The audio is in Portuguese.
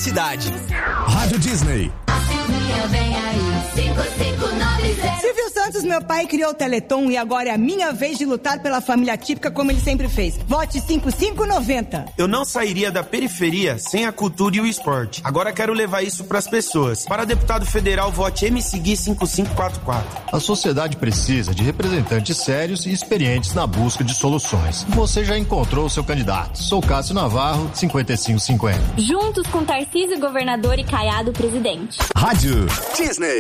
cidade. Rádio Disney. Silvio Santos, meu pai, criou o Teleton e agora é a minha vez de lutar pela família típica como ele sempre fez. Vote 5590. Eu não sairia da periferia sem a cultura e o esporte. Agora quero levar isso pras pessoas. Para deputado federal, vote MC Gui 5544. A sociedade precisa de representantes sérios e experientes na busca de soluções. Você já encontrou o seu candidato. Sou Cássio Navarro, 5550. Juntos com Tarcísio, governador, e Caiado, presidente. Rádio Disney.